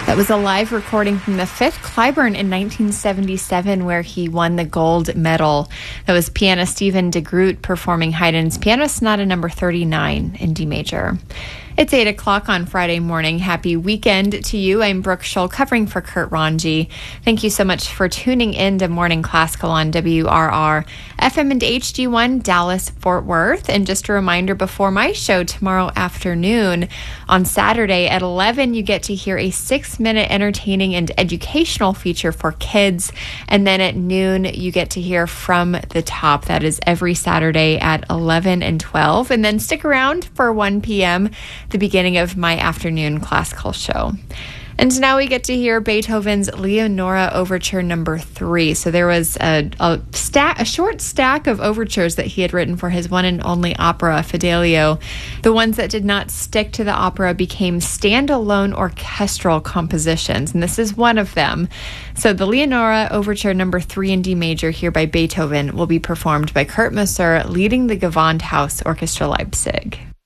That was a live recording from the 5th Clyburn in 1977, where he won the gold medal. That was pianist Stephen DeGroot performing Haydn's Piano Sonata number 39 in D major. It's 8 o'clock on Friday morning. Happy weekend to you. I'm Brooke Scholl covering for Kurt Ranji. Thank you so much for tuning in to Morning Classical on WRR, FM and HD1, Dallas, Fort Worth. And just a reminder before my show tomorrow afternoon, on Saturday at 11, you get to hear a 6-minute entertaining and educational feature for kids. And then at noon, you get to hear From the Top. That is every Saturday at 11 and 12. And then stick around for 1 p.m., the beginning of my afternoon classical show. And now we get to hear Beethoven's Leonora Overture number 3. So there was a short stack of overtures that he had written for his one and only opera, Fidelio. The ones that did not stick to the opera became standalone orchestral compositions, and this is one of them. So the Leonora Overture number 3 in D major here by Beethoven will be performed by Kurt Masur, leading the Gewandhaus Orchestra Leipzig.